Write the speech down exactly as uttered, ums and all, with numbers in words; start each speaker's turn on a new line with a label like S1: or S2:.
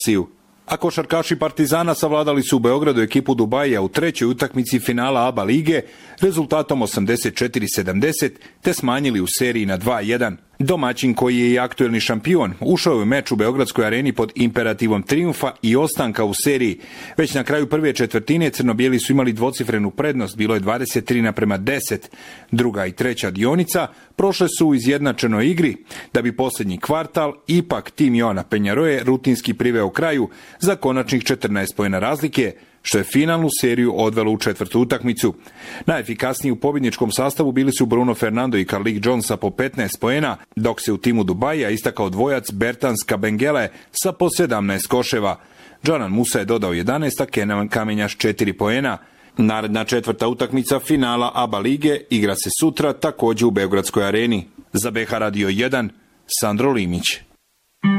S1: A košarkaši Partizana savladali su u Beogradu ekipu Dubaija u trećoj utakmici finala A B A lige rezultatom osamdeset četiri sedamdeset te smanjili u seriji na dva jedan. Domaćin, koji je i aktuelni šampion, ušao je u meč u Beogradskoj areni pod imperativom trijumfa i ostanka u seriji. Već na kraju prve četvrtine crno-bijeli su imali dvocifrenu prednost, bilo je dvadeset tri naprema deset. Druga i treća dionica prošle su u izjednačenoj igri, da bi posljednji kvartal ipak tim Joana Penjaroje rutinski priveo kraju za konačnih četrnaest poena razlike, što je finalnu seriju odvelo u četvrtu utakmicu. Najefikasniji u pobjedničkom sastavu bili su Bruno Fernando i Carlik Jones sa po petnaest poena, dok se u timu Dubaija istakao dvojac Bertans Kabengele sa po sedamnaest koševa. Džanan Musa je dodao jedanaest, a Kenan Kamenjaš četiri poena. Naredna četvrta utakmica finala A B A lige igra se sutra također u Beogradskoj areni. Za B H Radio jedan, Sandro Limić.